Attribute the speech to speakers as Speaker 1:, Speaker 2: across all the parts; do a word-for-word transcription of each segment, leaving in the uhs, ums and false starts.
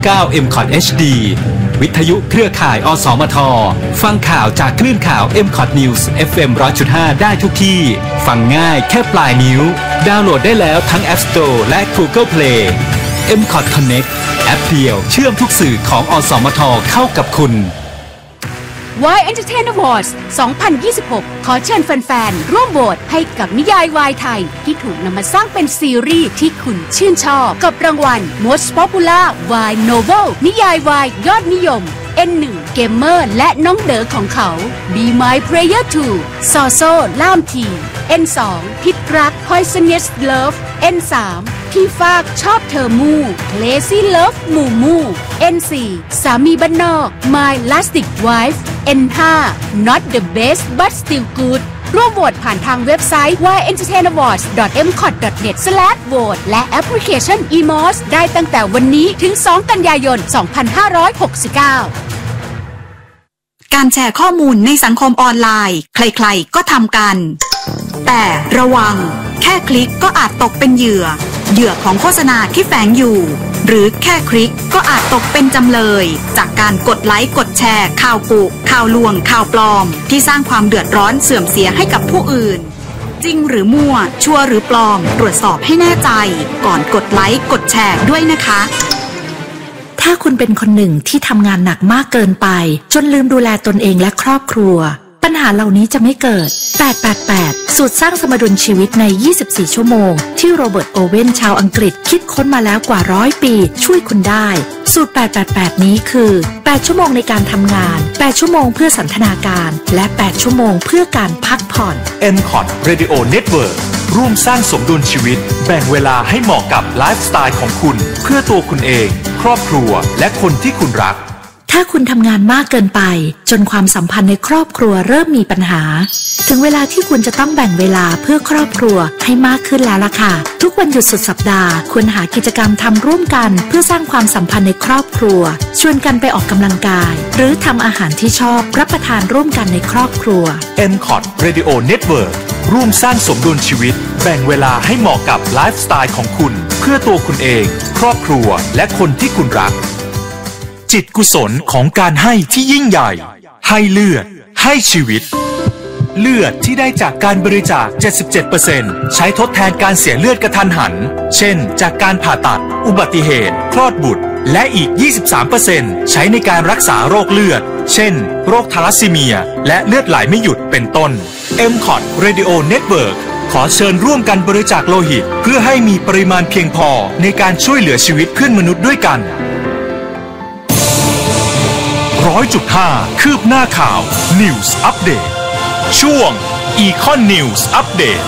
Speaker 1: เก้า เอ็ม คอท เอช ดี วิทยุเครือข่ายอสมทฟังข่าวจากคลื่นข่าว เอ็ม คอท News เอฟ เอ็ม หนึ่งร้อยจุดห้า ได้ทุกที่ฟังง่ายแค่ปลายนิ้วดาวน์โหลดได้แล้วทั้ง App Store และ Google Play เอ็ม คอท Connect แอปเดียวเชื่อมทุกสื่อของอสมทเข้ากับคุณ
Speaker 2: วาย Entertain Awards สองพันยี่สิบหก ขอเชิญแฟนๆร่วมโหวตให้กับนิยายวายไทยที่ถูกนำมาสร้างเป็นซีรีส์ที่คุณชื่นชอบกับรางวัล Most Popular Y Novel นิยายวายยอดนิยม เอ็น หนึ่ง เกมเมอร์และน้องเด๋อของเขา Be My Player ทู ซอโซล่ามที เอ็น สอง พิษรัก Poisonous Love เอ็น สาม พี่ฟากชอบเธอมู่ Lazy Love มู่มู่ เอ็น สี่ สามีบ้านนอก My Lastic Wife เอ็น ห้า Not the best but still good ร่วมโหวตผ่านทางเว็บไซต์ วาย เอ็นเตอร์เทน อวอร์ดส์ ดอท เอ็ม คอท ดอท เน็ต สแลช โหวต และแอปพลิเคชัน อี เอ็ม โอ เอส ได้ตั้งแต่วันนี้ถึง สอง กันยายน สองพันห้าร้อยหกสิบเก้า
Speaker 3: การแชร์ข้อมูลในสังคมออนไลน์ใครๆก็ทำกันแต่ระวังแค่คลิกก็อาจตกเป็นเหยื่อเหยื่อของโฆษณาที่แฝงอยู่หรือแค่คลิกก็อาจตกเป็นจำเลยจากการกดไลค์กดแชร์ข่าวกุข่าวลวงข่าวปลอมที่สร้างความเดือดร้อนเสื่อมเสียให้กับผู้อื่นจริงหรือมั่วชัวร์หรือปลอมตรวจสอบให้แน่ใจก่อนกดไลค์กดแชร์ด้วยนะคะ
Speaker 4: ถ้าคุณเป็นคนหนึ่งที่ทำงานหนักมากเกินไปจนลืมดูแลตนเองและครอบครัวปัญหาเหล่านี้จะไม่เกิดแปด แปด แปดสูตรสร้างสมดุลชีวิตในยี่สิบสี่ชั่วโมงที่โรเบิร์ตโอเว่นชาวอังกฤษคิดค้นมาแล้วกว่าร้อยปีช่วยคุณได้สูตรแปด แปด แปดนี้คือแปดชั่วโมงในการทำงานแปดชั่วโมงเพื่อสันทนาการและแปดชั่วโมงเพื่อการพักผ่อน
Speaker 5: เอ็ม คอท Radio Network ร่วมสร้างสมดุลชีวิตแบ่งเวลาให้เหมาะกับไลฟ์สไตล์ของคุณเพื่อตัวคุณเองครอบครัวและคนที่คุณรัก
Speaker 4: ถ้าคุณทำงานมากเกินไปจนความสัมพันธ์ในครอบครัวเริ่มมีปัญหาถึงเวลาที่คุณจะต้องแบ่งเวลาเพื่อครอบครัวให้มากขึ้นแล้วล่ะค่ะทุกวันหยุดสุดสัปดาห์ควรหากิจกรรมทำร่วมกันเพื่อสร้างความสัมพันธ์ในครอบครัวชวนกันไปออกกำลังกายหรือทำอาหารที่ชอบรับประทานร่วมกันในครอบครัว
Speaker 5: เอ็ม คอท Radio Network ร่วมสร้างสมดุลชีวิตแบ่งเวลาให้เหมาะกับไลฟ์สไตล์ของคุณเพื่อตัวคุณเองครอบครัวและคนที่คุณรักจิตกุศลของการให้ที่ยิ่งใหญ่ให้เลือดให้ชีวิตเลือดที่ได้จากการบริจาค เจ็ดสิบเจ็ดเปอร์เซ็นต์ ใช้ทดแทนการเสียเลือดกระทันหันเช่นจากการผ่าตัดอุบัติเหตุคลอดบุตรและอีก ยี่สิบสามเปอร์เซ็นต์ ใช้ในการรักษาโรคเลือดเช่นโรคทาลัสซีเมียและเลือดไหลไม่หยุดเป็นต้น เอ็ม คอท Radio Network ขอเชิญร่วมกันบริจาคโลหิตเพื่อให้มีปริมาณเพียงพอในการช่วยเหลือชีวิตเพื่อนมนุษย์ด้วยกันร้อยจุดห้า คืบหน้าข่าว News Update ช่วง Econ News Update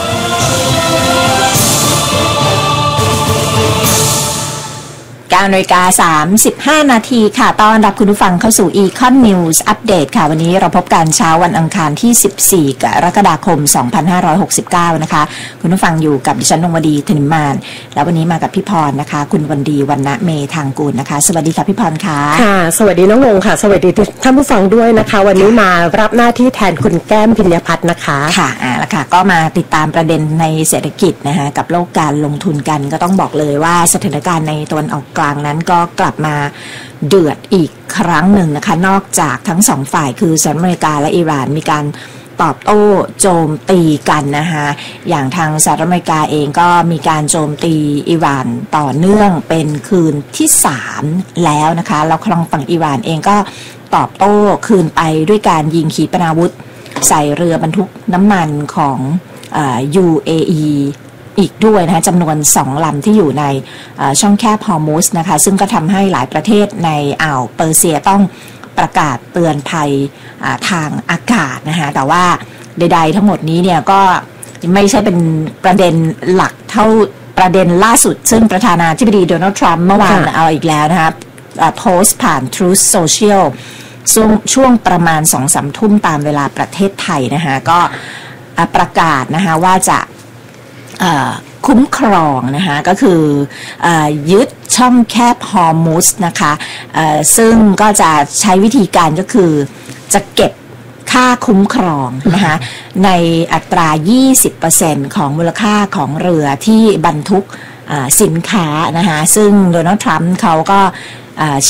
Speaker 6: เก้านาฬิกาสามสิบห้านาทีค่ะต้อนรับคุณผู้ฟังเข้าสู่ Econ News Update ค่ะวันนี้เราพบกันเช้าวันอังคารที่สิบสี่กรกฎาคมสองพันห้าร้อยหกสิบเก้านะคะคุณผู้ฟังอยู่กับดิฉันนงวดีธนิมมานแล้ววันนี้มากับพี่พรนะคะคุณวันดีวรรณเมธางกูลนะคะสวัสดีค่ะพี่พรค่ะ
Speaker 7: ค่ะสวัสดีน้องนงค่ะสวัสดีท่านผู้ฟังด้วยนะคะวันนี้มารับหน้าที่แทนคุณแก้มพิญญพัฒน์นะคะ
Speaker 6: ค่ะอ่าแล้วค่ะก็มาติดตามประเด็นในเศรษฐกิจนะคะกับโลกการลงทุนกันก็ต้องบอกเลยว่าสถานการณ์ในตะวันออกกลางนั้นก็กลับมาเดือดอีกครั้งหนึ่งนะคะนอกจากทั้งสองฝ่ายคือสหรัฐอเมริกาและอิหร่านมีการตอบโต้โจมตีกันนะคะอย่างทางสหรัฐอเมริกาเองก็มีการโจมตีอิหร่านต่อเนื่องเป็นคืนที่สามแล้วนะคะแล้วทางฝั่งอิหร่านเองก็ตอบโต้คืนไปด้วยการยิงขีปนาวุธใส่เรือบรรทุกน้ำมันของเอ่อ ยู เอ อี อีกด้วยนะคะจำนวนสองลำที่อยู่ในช่องแคบฮอร์มุสนะคะซึ่งก็ทำให้หลายประเทศในอ่าวเปอร์เซียต้องประกาศเตือนภัยทางอากาศนะคะแต่ว่าใดๆทั้งหมดนี้เนี่ยก็ไม่ใช่เป็นประเด็นหลักเท่าประเด็นล่าสุดซึ่งประธานาธิบดีโดนัลด์ทรัมป์เมื่อวานเอาอีกแล้วนะคะโพสต์ผ่าน Truth Social ช่วงช่วงประมาณ สองสาม ทุ่มตามเวลาประเทศไทยนะคะก็ประกาศนะคะว่าจะคุ้มครองนะคะก็คืออยึดช่องแคบฮอร์มุสนะคะซึ่งก็จะใช้วิธีการก็คือจะเก็บค่าคุ้มครองนะคะในอัตรา ยี่สิบเปอร์เซ็นต์ ของมูลค่าของเรือที่บรรทุกสินค้านะคะซึ่งโดนัลด์ทรัมป์เขาก็แช